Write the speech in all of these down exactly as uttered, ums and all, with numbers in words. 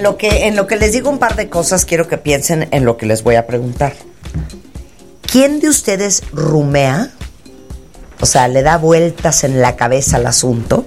en lo que en lo que les digo un par de cosas, quiero que piensen en lo que les voy a preguntar. ¿Quién de ustedes rumea? O sea, le da vueltas en la cabeza al asunto.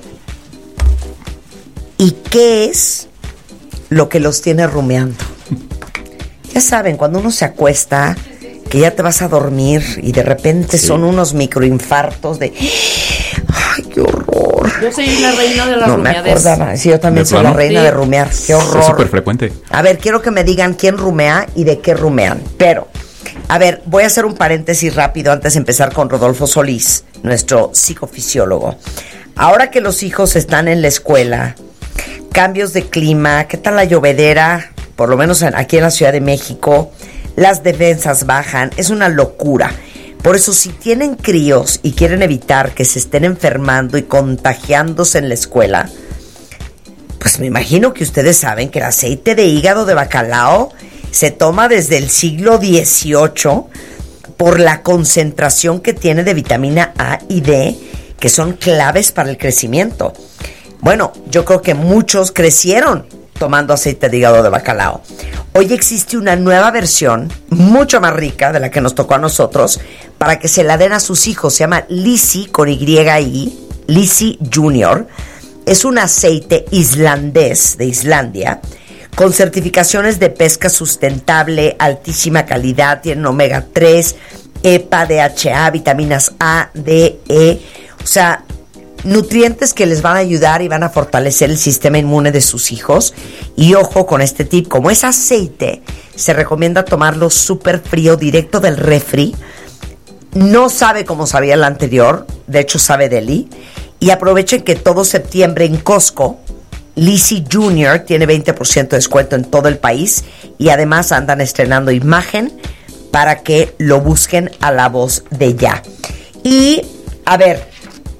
¿Y qué es lo que los tiene rumeando? Ya saben, cuando uno se acuesta, que ya te vas a dormir y de repente sí. son unos microinfartos de... ¡Ay, qué horror! Yo soy la reina de las no rumeades. No me acordaba. Sí, yo también soy plano? la reina sí. de rumear. ¡Qué horror! Es súper frecuente. A ver, quiero que me digan quién rumea y de qué rumean. Pero, a ver, voy a hacer un paréntesis rápido antes de empezar con Rodolfo Solís, nuestro psicofisiólogo. Ahora que los hijos están en la escuela, cambios de clima, ¿qué tal la llovedera? Por lo menos aquí en la Ciudad de México, las defensas bajan, es una locura. Por eso, si tienen críos y quieren evitar que se estén enfermando y contagiándose en la escuela, pues me imagino que ustedes saben que el aceite de hígado de bacalao se toma desde el siglo dieciocho por la concentración que tiene de vitamina A y D, que son claves para el crecimiento. Bueno, yo creo que muchos crecieron tomando aceite de hígado de bacalao. Hoy existe una nueva versión, mucho más rica de la que nos tocó a nosotros, para que se la den a sus hijos. Se llama Lisi, con Y I, Lisi Junior. Es un aceite islandés, de Islandia, con certificaciones de pesca sustentable, altísima calidad, tienen omega tres, E P A, D H A, vitaminas A, D, E, o sea, nutrientes que les van a ayudar y van a fortalecer el sistema inmune de sus hijos. Y ojo con este tip, como es aceite, se recomienda tomarlo súper frío, directo del refri. No sabe como sabía el anterior, de hecho sabe deli. Y aprovechen que todo septiembre en Costco, Lisi Junior tiene veinte por ciento de descuento en todo el país. Y además andan estrenando imagen para que lo busquen a la voz de ya. Y, a ver,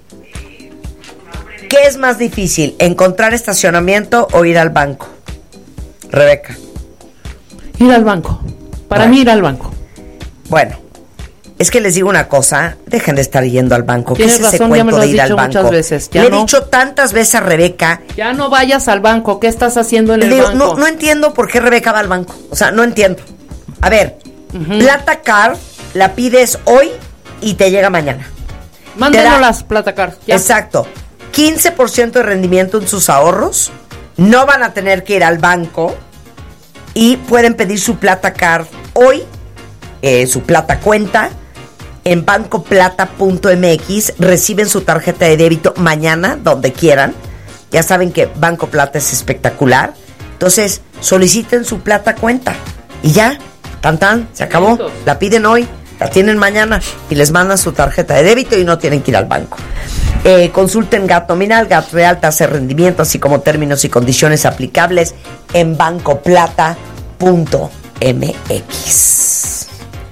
¿qué es más difícil, encontrar estacionamiento o ir al banco? Rebeca. Ir al banco. Para bueno. mí ir al banco. Bueno, es que les digo una cosa, dejen de estar yendo al banco. ¿Qué es ese razón, cuento ya me lo de has ir al dicho banco? Muchas veces. Ya Le no. he dicho tantas veces a Rebeca. Ya no vayas al banco, ¿qué estás haciendo en el digo, banco? No, no entiendo por qué Rebeca va al banco. O sea, no entiendo. A ver, uh-huh. Plata Card la pides hoy y te llega mañana. Mándenos las Plata Card. Ya. Exacto. quince por ciento de rendimiento en sus ahorros. No van a tener que ir al banco. Y pueden pedir su Plata Card hoy, eh, su Plata Cuenta, en banco plata punto m x. Reciben su tarjeta de débito mañana, donde quieran. Ya saben que Banco Plata es espectacular. Entonces, soliciten su Plata Cuenta. Y ya, tan tan, se acabó. La piden hoy, la tienen mañana y les mandan su tarjeta de débito y no tienen que ir al banco. Eh, consulten G A T nominal, G A T real, tasa de rendimiento, así como términos y condiciones aplicables en banco plata punto m x.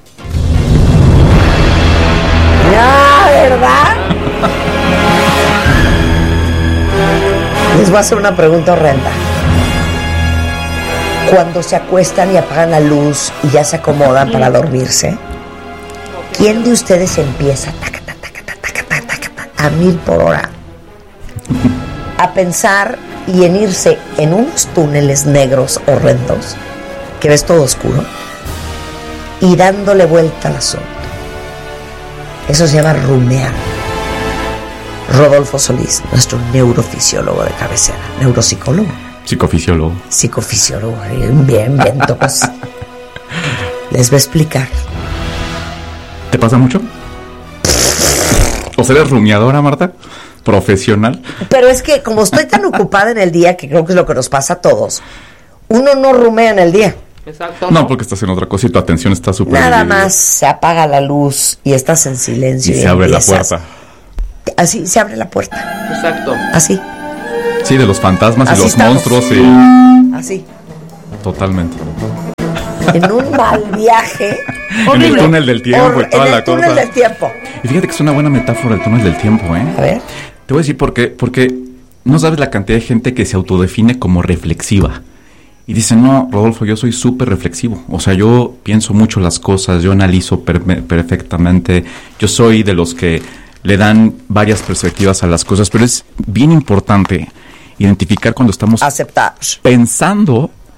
No, ¿verdad? Les voy a hacer una pregunta horrenda. Cuando se acuestan y apagan la luz y ya se acomodan para dormirse, ¿quién de ustedes empieza taca, taca, taca, taca, taca, taca, a mil por hora a pensar y en irse en unos túneles negros horrendos que ves todo oscuro y dándole vuelta al asunto? Eso se llama rumear. Rodolfo Solís, nuestro neurofisiólogo de cabecera, neuropsicólogo. Psicofisiólogo. Psicofisiólogo, bien, bien, todos. Les voy a explicar. ¿Te pasa mucho? ¿O eres rumiadora, Marta? ¿Profesional? Pero es que como estoy tan ocupada en el día, que creo que es lo que nos pasa a todos, uno no rumea en el día. Exacto. No, porque estás en otra cosa y tu atención está súper Nada dividida. más se apaga la luz y estás en silencio. Y, y se abre empiezas. la puerta. Así, se abre la puerta. Exacto. Así. Sí, de los fantasmas Así y los estamos. monstruos y... Así. Totalmente. En un mal viaje. En el túnel del tiempo y toda en la el túnel cosa. del tiempo. Y fíjate que es una buena metáfora el túnel del tiempo, ¿eh? A ver. Te voy a decir por qué. Porque no sabes la cantidad de gente que se autodefine como reflexiva. Y dice, no, Rodolfo, yo soy súper reflexivo. O sea, yo pienso mucho las cosas, yo analizo per- perfectamente. Yo soy de los que le dan varias perspectivas a las cosas. Pero es bien importante identificar cuando estamos Aceptar. pensando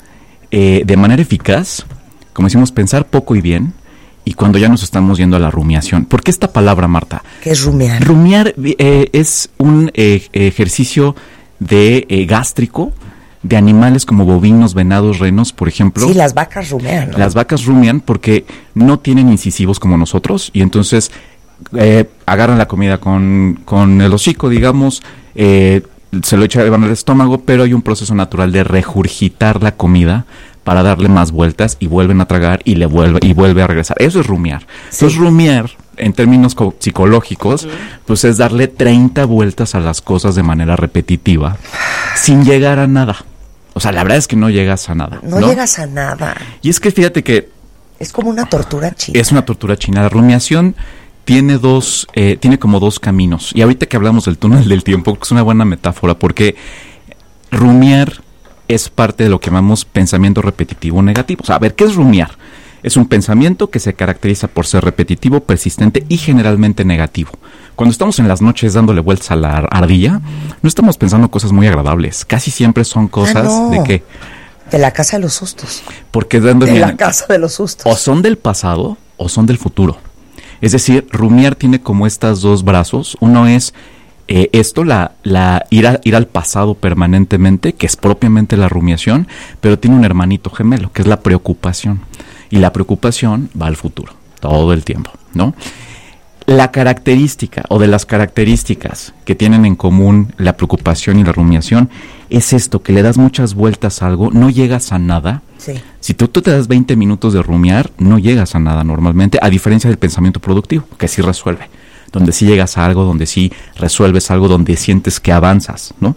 eh, de manera eficaz, como decimos, pensar poco y bien, y cuando ya nos estamos yendo a la rumiación. ¿Por qué esta palabra, Marta? ¿Qué es rumiar? Rumiar eh, es un eh, ejercicio de eh, gástrico de animales como bovinos, venados, renos, por ejemplo. Sí, las vacas rumean, ¿no? Las vacas rumian porque no tienen incisivos como nosotros, y entonces eh, agarran la comida con, con el hocico, digamos, eh, se lo echan al estómago, pero hay un proceso natural de regurgitar la comida para darle más vueltas, y vuelven a tragar y le vuelve y vuelve a regresar. Eso es rumiar. Sí. Entonces, rumiar, en términos co- psicológicos, uh-huh. pues es darle treinta vueltas a las cosas de manera repetitiva, sin llegar a nada. O sea, la verdad es que no llegas a nada. No, no llegas a nada. Y es que fíjate que... Es como una tortura china. Es una tortura china. La rumiación tiene dos, eh, tiene como dos caminos. Y ahorita que hablamos del túnel del tiempo, es una buena metáfora, porque rumiar es parte de lo que llamamos pensamiento repetitivo negativo. O sea, a ver, ¿qué es rumiar? Es un pensamiento que se caracteriza por ser repetitivo, persistente y generalmente negativo. Cuando estamos en las noches dándole vueltas a la ardilla, no estamos pensando cosas muy agradables. Casi siempre son cosas ah, no. de que... De la casa de los sustos. Porque dando de bien, la casa de los sustos. O son del pasado o son del futuro. Es decir, rumiar tiene como estas dos brazos. Uno es eh, esto, la, la ir, a, ir al pasado permanentemente, que es propiamente la rumiación, pero tiene un hermanito gemelo, que es la preocupación. Y la preocupación va al futuro, todo el tiempo, ¿no? La característica, o de las características que tienen en común la preocupación y la rumiación, es esto, que le das muchas vueltas a algo, no llegas a nada. Sí. Si tú, tú te das veinte minutos de rumiar, no llegas a nada normalmente, a diferencia del pensamiento productivo, que sí resuelve, donde sí llegas a algo, donde sí resuelves algo, donde sientes que avanzas, ¿no?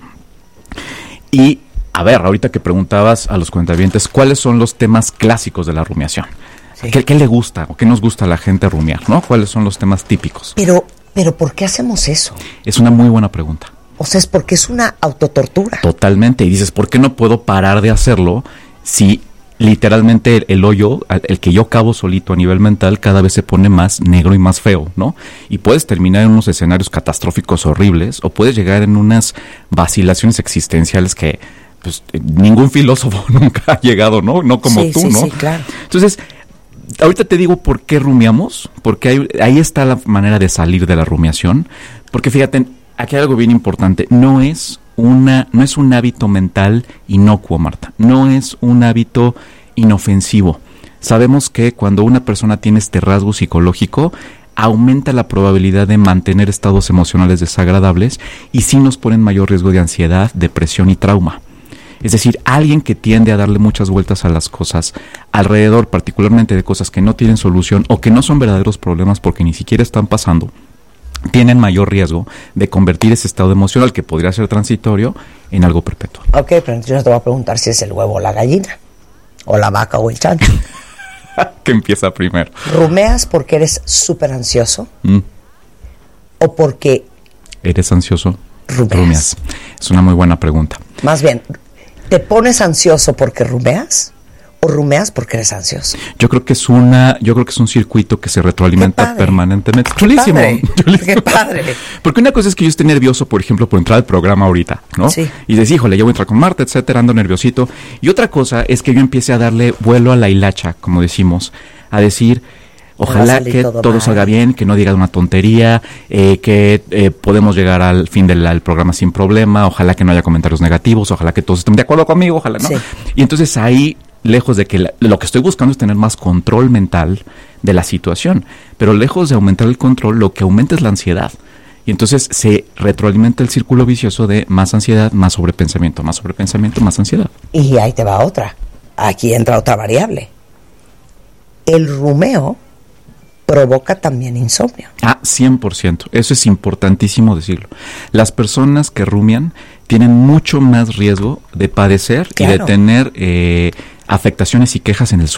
Y, a ver, ahorita que preguntabas a los cuentavientes, ¿cuáles son los temas clásicos de la rumiación? Sí. ¿Qué, ¿Qué le gusta o qué nos gusta a la gente rumiar, no? ¿Cuáles son los temas típicos? Pero, pero ¿por qué hacemos eso? Es una muy buena pregunta. O sea, es porque es una autotortura. Totalmente. Y dices, ¿por qué no puedo parar de hacerlo si literalmente el, el hoyo, el que yo cavo solito a nivel mental, cada vez se pone más negro y más feo, ¿no? Y puedes terminar en unos escenarios catastróficos horribles, o puedes llegar en unas vacilaciones existenciales que pues ningún filósofo nunca ha llegado, ¿no? No como sí, tú, sí, ¿no? Sí, claro. Entonces, ahorita te digo por qué rumiamos, porque ahí, ahí está la manera de salir de la rumiación, porque fíjate, aquí hay algo bien importante, no es una, no es un hábito mental inocuo, Marta, no es un hábito inofensivo. Sabemos que cuando una persona tiene este rasgo psicológico, aumenta la probabilidad de mantener estados emocionales desagradables y sí nos pone en mayor riesgo de ansiedad, depresión y trauma. Es decir, alguien que tiende a darle muchas vueltas a las cosas, alrededor particularmente de cosas que no tienen solución o que no son verdaderos problemas porque ni siquiera están pasando, tienen mayor riesgo de convertir ese estado emocional, que podría ser transitorio, en algo perpetuo. Ok, pero entonces yo te voy a preguntar si es el huevo o la gallina, o la vaca o el chancho. ¿Qué empieza primero? ¿Rumeas porque eres súper ansioso? Mm. ¿O porque eres ansioso? Rumeas. Rumeas. Es una muy buena pregunta. Más bien, ¿te pones ansioso porque rumeas? ¿O rumeas porque eres ansioso? Yo creo que es una, yo creo que es un circuito que se retroalimenta permanentemente. Qué Chulísimo. Padre. Chulísimo. Qué padre. Porque una cosa es que yo esté nervioso, por ejemplo, por entrar al programa ahorita, ¿no? Sí. Y dices, híjole, ya voy a entrar con Marta, etcétera, ando nerviosito. Y otra cosa es que yo empiece a darle vuelo a la hilacha, como decimos, a decir, ojalá que todo, todo salga bien, que no diga una tontería, eh, que eh, podemos llegar al fin del al programa sin problema, ojalá que no haya comentarios negativos, ojalá que todos estén de acuerdo conmigo, ojalá, ¿no? Sí. Y entonces ahí, lejos de que la, lo que estoy buscando es tener más control mental de la situación, pero lejos de aumentar el control, lo que aumenta es la ansiedad. Y entonces se retroalimenta el círculo vicioso de más ansiedad, más sobrepensamiento, más sobrepensamiento, más ansiedad. Y ahí te va otra. Aquí entra otra variable. El rumeo provoca también insomnio. Ah, cien por ciento. Eso es importantísimo decirlo. Las personas que rumian tienen mucho más riesgo de padecer, claro, y de tener eh, afectaciones y quejas en el sueño.